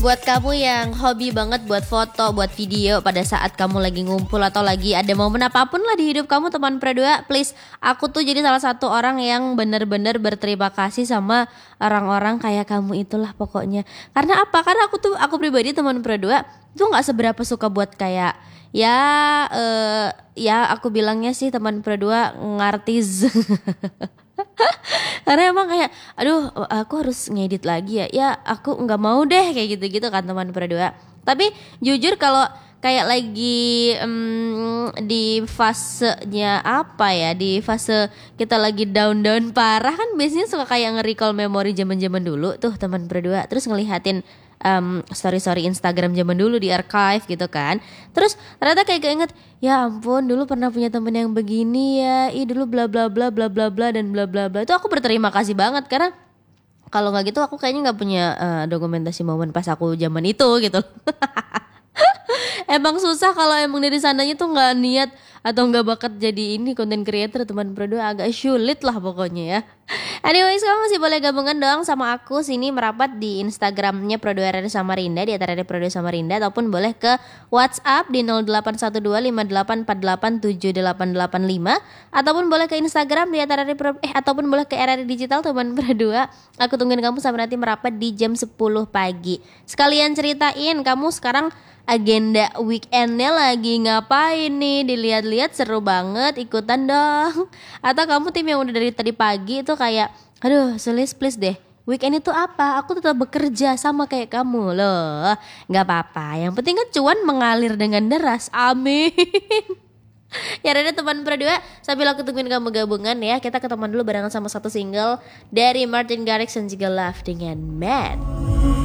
Buat kamu yang hobi banget buat foto, buat video pada saat kamu lagi ngumpul atau lagi ada momen apapun lah di hidup kamu teman Produa, please, aku tuh jadi salah satu orang yang bener-bener berterima kasih sama orang-orang kayak kamu itulah pokoknya. Karena apa? Karena aku pribadi teman Produa tuh nggak seberapa suka buat kayak ya aku bilangnya sih teman Produa ngartis. Karena emang kayak aduh aku harus ngedit lagi ya aku nggak mau deh kayak gitu-gitu kan teman Produa. Tapi jujur kalau kayak lagi di fasenya apa ya, di fase kita lagi down parah kan biasanya suka kayak nge-recall memori zaman-zaman dulu tuh teman Produa, terus ngelihatin story Instagram zaman dulu di archive gitu kan. Terus ternyata kayak keinget, ya ampun dulu pernah punya temen yang begini ya, dulu bla bla bla bla bla bla dan bla bla bla. Itu aku berterima kasih banget karena kalau nggak gitu aku kayaknya nggak punya dokumentasi momen pas aku zaman itu gitu. Emang susah kalau emang dari sananya tuh nggak niat atau nggak bakat jadi ini content creator teman Produa, agak sulit lah pokoknya ya. Anyways, kamu masih boleh gabungan doang sama aku sini merapat di Instagramnya Produa RRI Samarinda di @RRI Produa Samarinda, ataupun boleh ke WhatsApp di 081258878885, ataupun boleh ke Instagram di ataupun boleh ke RRI Digital teman Produa. Aku tungguin kamu sampai nanti merapat di jam 10 pagi. Sekalian ceritain kamu sekarang agenda weekendnya lagi ngapain nih, dilihat-lihat seru banget, ikutan dong. Atau kamu tim yang udah dari tadi pagi itu kayak aduh Sulis please deh, weekend itu apa, aku tetap bekerja sama kayak kamu loh. Gak apa-apa, yang penting kan cuan mengalir dengan deras, amin. Ya udah teman Produa, sambil aku tungguin kamu gabungan ya, kita ketemuan dulu barengan sama satu single dari Martin Garrix dan juga Love dengan Matt.